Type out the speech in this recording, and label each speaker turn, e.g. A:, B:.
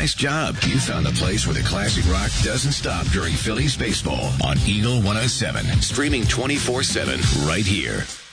A: Nice job. You found the place where the classic rock doesn't stop during Phillies baseball on Eagle 107. Streaming 24/7 right here.